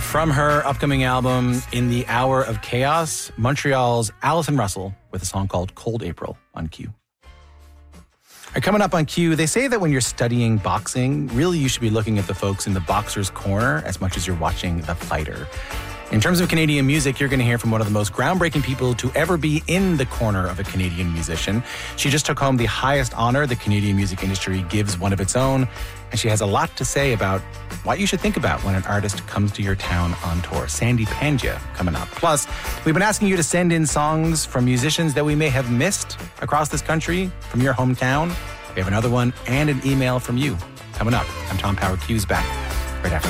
From her upcoming album, In the Hour of Chaos, Montreal's Alison Russell with a song called Cold April on Q. Coming up on Q, they say that when you're studying boxing, really you should be looking at the folks in the boxer's corner as much as you're watching the fighter. In terms of Canadian music, you're going to hear from one of the most groundbreaking people to ever be in the corner of a Canadian musician. She just took home the highest honor the Canadian music industry gives one of its own, and she has a lot to say about what you should think about when an artist comes to your town on tour. Sandy Pandya coming up. Plus, we've been asking you to send in songs from musicians that we may have missed across this country from your hometown. We have another one and an email from you coming up. I'm Tom Power. Q's back right after